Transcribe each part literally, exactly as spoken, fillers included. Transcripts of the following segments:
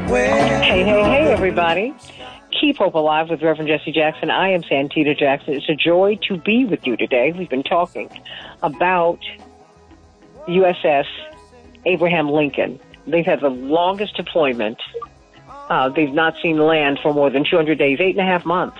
Hey, hey, hey, everybody. Keep Hope Alive with Reverend Jesse Jackson. I am Santita Jackson. It's a joy to be with you today. We've been talking about U S S Abraham Lincoln. They've had the longest deployment. Uh, they've not seen land for more than two hundred days, eight and a half months.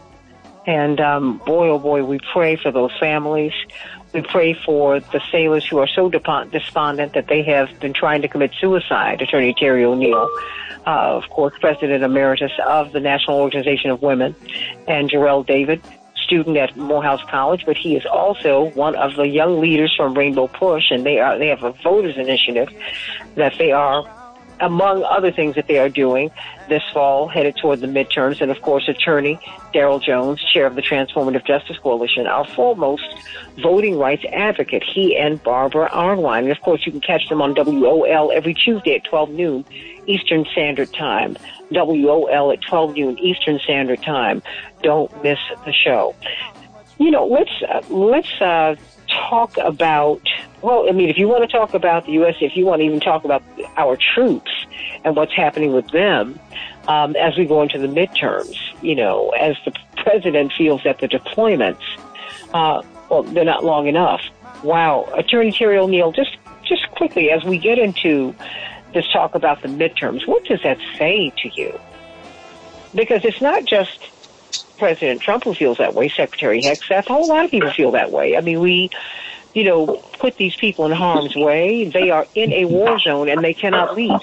And um, boy, oh boy, we pray for those families. We pray for the sailors who are so despondent that they have been trying to commit suicide. Attorney Terry O'Neill, uh, of course, President Emeritus of the National Organization of Women, and Jarrell David, student at Morehouse College, but he is also one of the young leaders from Rainbow Push, and they are they have a voters initiative that they are, among other things that they are doing this fall, headed toward the midterms. And, of course, attorney Darrell Jones, chair of the Transformative Justice Coalition, our foremost voting rights advocate, he and Barbara Arnwine. And, of course, you can catch them on W O L every Tuesday at twelve noon Eastern Standard Time. W O L at twelve noon Eastern Standard Time. Don't miss the show. You know, let's, uh, let's uh, talk about, well, I mean, if you want to talk about the U S, if you want to even talk about our troops and what's happening with them um, as we go into the midterms, you know, as the president feels that the deployments, uh, well, they're not long enough. Wow. Attorney Terry O'Neill, just, just quickly, as we get into this talk about the midterms, what does that say to you? Because it's not just President Trump who feels that way, Secretary Hegseth, a whole lot of people feel that way. I mean, we, you know, put these people in harm's way. They are in a war zone and they cannot leave.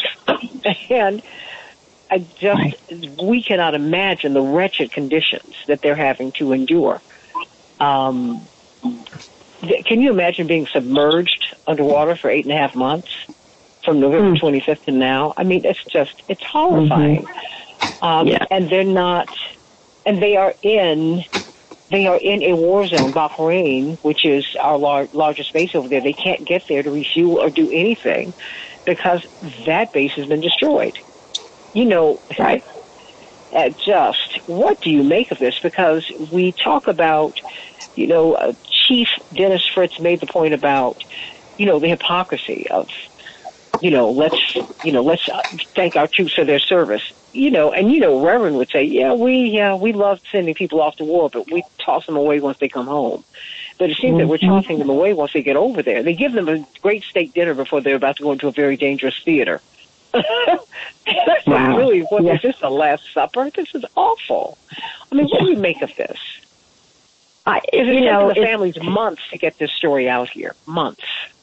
And I just, we cannot imagine the wretched conditions that they're having to endure. Um, can you imagine being submerged underwater for eight and a half months from November twenty-fifth to now? I mean, it's just, it's horrifying. Mm-hmm. Um, yeah. And they're not, and they are in, they are in a war zone, Bahrain, which is our lar- largest base over there. They can't get there to refuel or do anything because that base has been destroyed. You know, right. uh, just what do you make of this? Because we talk about, you know, uh, Chief Dennis Fritz made the point about, you know, the hypocrisy of, you know, let's, you know, let's thank our troops for their service. You know, and, you know, Reverend would say, yeah, we yeah, we love sending people off to war, but we toss them away once they come home. But it seems mm-hmm. that we're tossing them away once they get over there. They give them a great steak dinner before they're about to go into a very dangerous theater. That's wow. really, what, yeah. Is this the Last Supper? This is awful. I mean, what do you make of this? I, Is it you know, the families months to get this story out here? Months.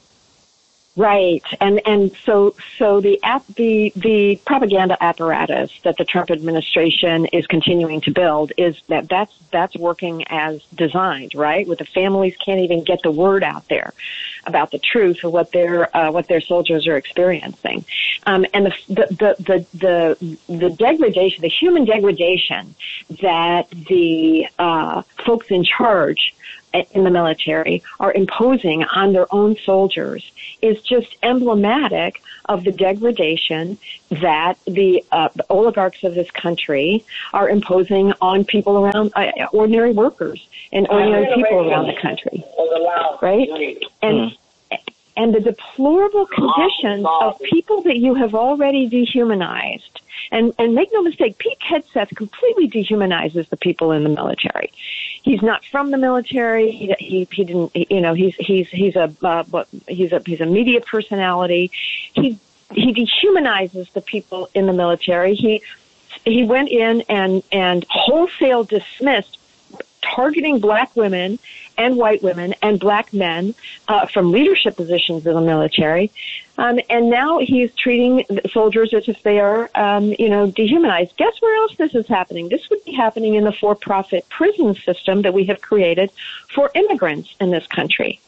Right, and and so so the app, the the propaganda apparatus that the Trump administration is continuing to build is that that's that's working as designed, right? With the families can't even get the word out there about the truth of what their uh, what their soldiers are experiencing, um, and the the, the the the the degradation, the human degradation that the uh, folks in charge in the military are imposing on their own soldiers is just emblematic of the degradation that the, uh, the oligarchs of this country are imposing on people around, uh, ordinary workers and ordinary people around the country, right? And and the deplorable conditions of people that you have already dehumanized. And, and make no mistake, Pete Hegseth completely dehumanizes the people in the military. He's not from the military. He, he, he didn't, you know, he's, he's, he's a, uh, he's a, he's a media personality. He, he dehumanizes the people in the military. He, he went in and, and wholesale dismissed targeting black women and white women and black men uh, from leadership positions in the military. Um, and now he's treating soldiers as if they are, um, you know, dehumanized. Guess where else this is happening? This would be happening in the for-profit prison system that we have created for immigrants in this country.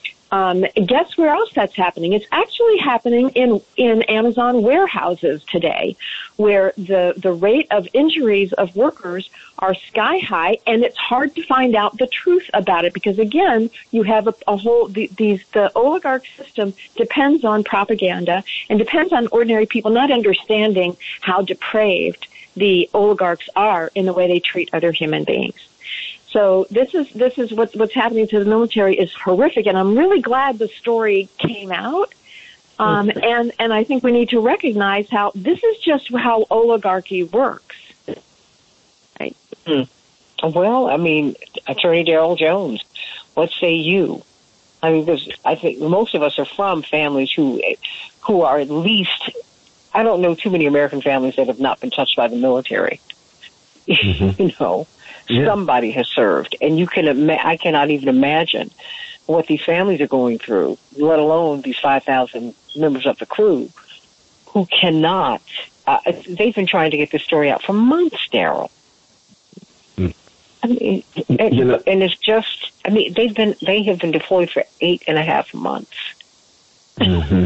Um, guess where else that's happening? It's actually happening in, in Amazon warehouses today, where the, the rate of injuries of workers are sky high, and it's hard to find out the truth about it because, again, you have a, a whole, the, these, the oligarch system depends on propaganda and depends on ordinary people not understanding how depraved the oligarchs are in the way they treat other human beings. So this is this is what's what's happening to the military is horrific, and I'm really glad the story came out Um, and, and I think we need to recognize how this is just how oligarchy works. Right? Hmm. Well, I mean, Attorney Darrell Jones, what say you? I mean, because I think most of us are from families who, who are at least, I don't know too many American families that have not been touched by the military. Mm-hmm. You know, yeah. Somebody has served, and you can. Ima- I cannot even imagine what these families are going through, let alone these five thousand members of the crew who cannot. Uh, they've been trying to get this story out for months, Darrell. Mm. I mean, and, you know, and it's just. I mean, they've been. They have been deployed for eight and a half months. Mm-hmm.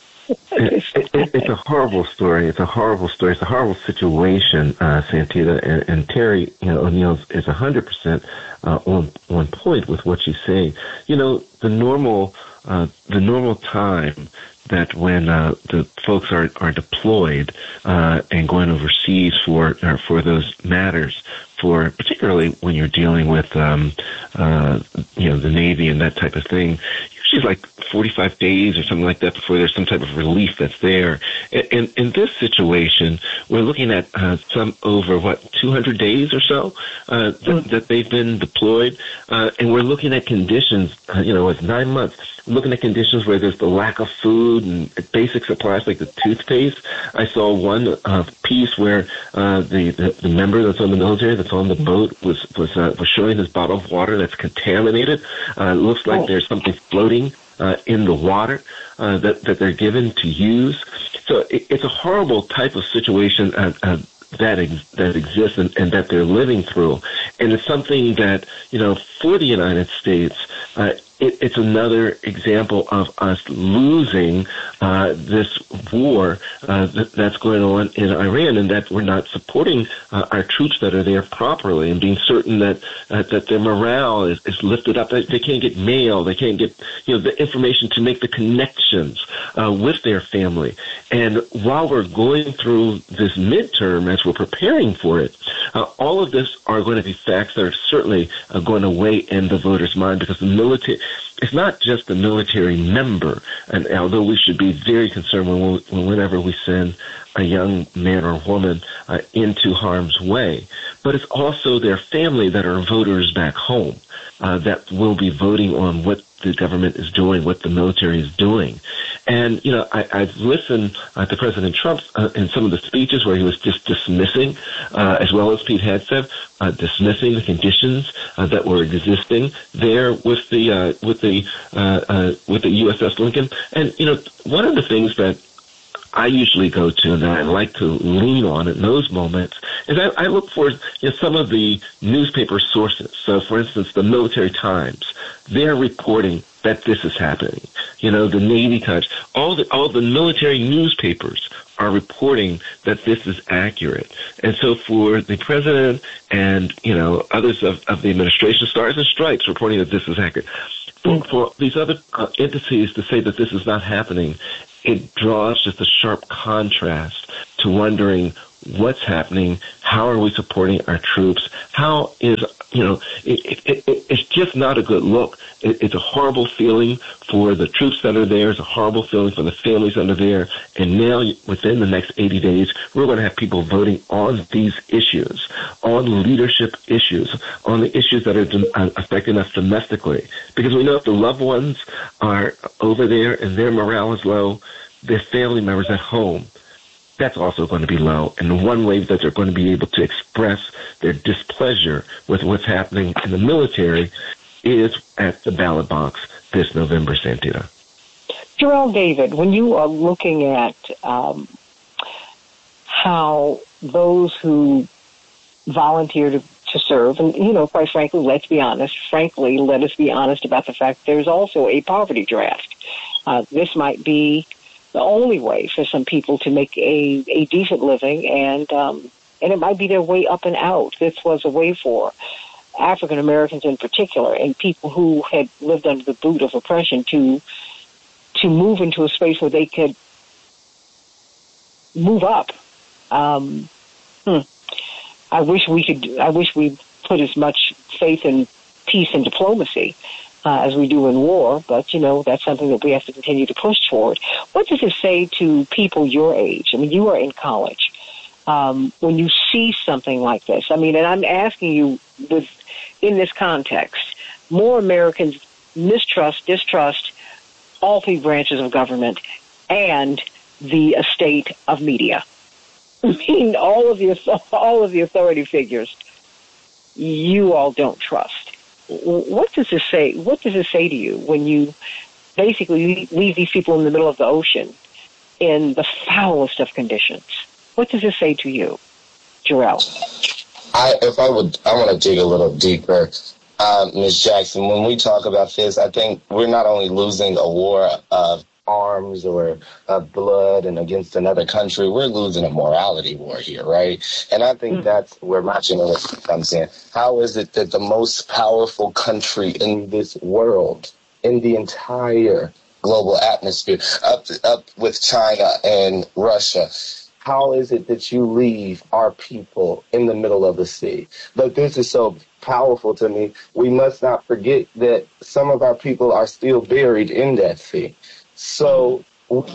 it, it, it's a horrible story. It's a horrible story. It's a horrible situation, uh, Santita. And, and Terry, you know, O'Neill is a hundred percent on on point with what you say. You know, the normal uh, the normal time that when uh, the folks are are deployed uh, and going overseas for uh, for those matters, for particularly when you're dealing with um, uh, you know the Navy and that type of thing. Usually like forty-five days or something like that before there's some type of relief that's there. In, in, in this situation, we're looking at uh, some over, what, two hundred days or so uh, that, mm. that they've been deployed. Uh, and we're looking at conditions, uh, you know, it's nine months, we're looking at conditions where there's the lack of food and basic supplies like the toothpaste. I saw one uh, piece where uh, the, the, the member that's on the military, that's on the boat, was, was, uh, was showing his bottle of water that's contaminated. Uh, it looks like oh. there's something floating Uh, in the water uh, that, that they're given to use. So it, it's a horrible type of situation uh, uh, that ex- that exists and, and that they're living through. And it's something that, you know, for the United States, uh, it, it's another example of us losing uh, this war uh, that, that's going on in Iran, and that we're not supporting uh, our troops that are there properly, and being certain that uh, that their morale is, is lifted up. They, they can't get mail, they can't get you know the information to make the connections uh, with their family. And while we're going through this midterm, as we're preparing for it, uh, all of this are going to be facts that are certainly uh, going to weigh in the voters' mind, because the military. It's not just the military member, and although we should be very concerned when we, whenever we send a young man or woman uh, into harm's way, but it's also their family that are voters back home uh, that will be voting on what the government is doing, what the military is doing. And, you know, I, I've listened uh, to President Trump uh, in some of the speeches where he was just dismissing, uh, as well as Pete Hegseth, uh, dismissing the conditions uh, that were existing there with the uh, with the uh, uh, with the U S S Lincoln. And, you know, one of the things that I usually go to and that I like to lean on in those moments is I, I look for you know, some of the newspaper sources. So, for instance, the Military Times, they're reporting that this is happening. You know, the Navy Times, all the all the military newspapers are reporting that this is accurate. And so for the president and, you know, others of, of the administration, Stars and Stripes, reporting that this is accurate, for, for these other uh, entities to say that this is not happening, it draws just a sharp contrast to wondering what's happening, how are we supporting our troops, how is, you know, it, it, it, it's just not a good look. It, it's a horrible feeling for the troops that are there. It's a horrible feeling for the families that are there. And now, within the next eighty days, we're going to have people voting on these issues, on leadership issues, on the issues that are affecting us domestically. Because we know if the loved ones are over there and their morale is low, their family members at home, that's also going to be low. And one way that they're going to be able to express their displeasure with what's happening in the military is at the ballot box this November, Santita. Darrell David, when you are looking at um, how those who volunteer to, to serve, and, you know, quite frankly, let's be honest, frankly, let us be honest about the fact there's also a poverty draft. Uh, this might be the only way for some people to make a, a decent living, and um, and it might be their way up and out. This was a way for African Americans in particular, and people who had lived under the boot of oppression to to move into a space where they could move up. Um, hmm. I wish we could. I wish we put as much faith in peace and diplomacy uh, as we do in war, but, you know, that's something that we have to continue to push toward. What does it say to people your age? I mean, you are in college. Um, when you see something like this, I mean, and I'm asking you with, in this context, more Americans mistrust, distrust all three branches of government and the estate of media. I mean, all of the, all of the authority figures, you all don't trust. What does this say? What does it say to you when you basically leave these people in the middle of the ocean in the foulest of conditions? What does it say to you, Jarrell? I, if I would, I want to dig a little deeper, um, Miz Jackson. When we talk about this, I think we're not only losing a war of arms or of blood and against another country, we're losing a morality war here, right? And I think mm-hmm. that's where my generation comes in. How is it that the most powerful country in this world, in the entire global atmosphere, up up with China and Russia, how is it that you leave our people in the middle of the sea? But this is so powerful to me. We must not forget that some of our people are still buried in that sea. So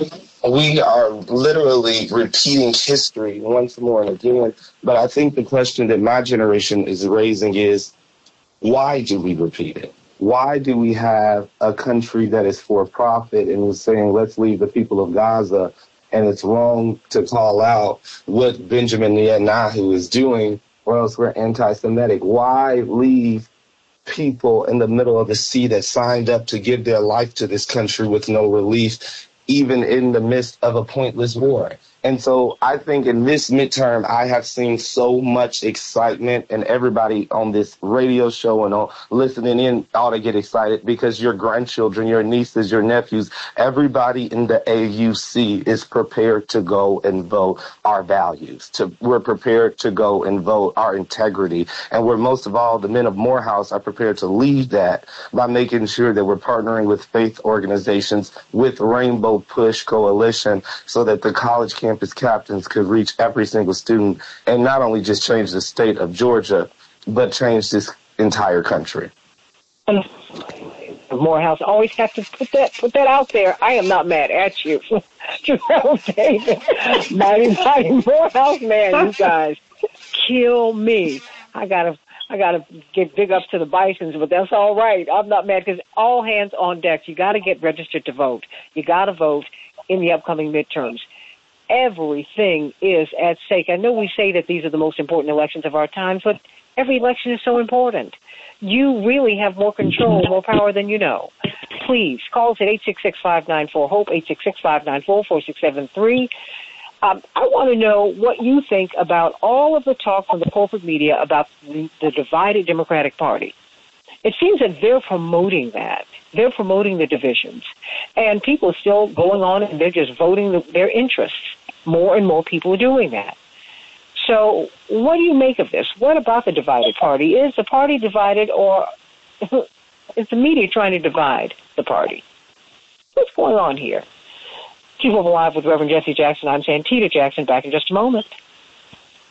we are literally repeating history once more and again. But I think the question that my generation is raising is, why do we repeat it? Why do we have a country that is for profit and is saying, let's leave the people of Gaza? And it's wrong to call out what Benjamin Netanyahu is doing, or else we're anti-Semitic. Why leave people in the middle of the sea that signed up to give their life to this country with no relief, even in the midst of a pointless war? And so I think in this midterm, I have seen so much excitement, and everybody on this radio show and on listening in ought to get excited, because your grandchildren, your nieces, your nephews, everybody in the A U C is prepared to go and vote our values. To, we're prepared to go and vote our integrity. And we're most of all, the men of Morehouse are prepared to lead that by making sure that we're partnering with faith organizations, with Rainbow Push Coalition, so that the college campus captains could reach every single student and not only just change the state of Georgia, but change this entire country. Morehouse, always have to put that put that out there. I am not mad at you, Jarrell Davis, mighty mighty Morehouse man. You guys kill me. I gotta I gotta get big ups to the Bisons, but that's all right. I'm not mad, because all hands on deck. You got to get registered to vote. You got to vote in the upcoming midterms. Everything is at stake. I know we say that these are the most important elections of our time, but every election is so important. You really have more control, more power than you know. Please call us at eight six six, five nine four, HOPE, eight six six, five nine four, four six seven three. Um, I want to know what you think about all of the talk from the corporate media about the, the divided Democratic Party. It seems that they're promoting that. They're promoting the divisions. And people are still going on and they're just voting the, their interests. More and more people are doing that. So what do you make of this? What about the divided party? Is the party divided, or is the media trying to divide the party? What's going on here? Keep Hope Alive with Reverend Jesse Jackson. I'm Santita Jackson. Back in just a moment.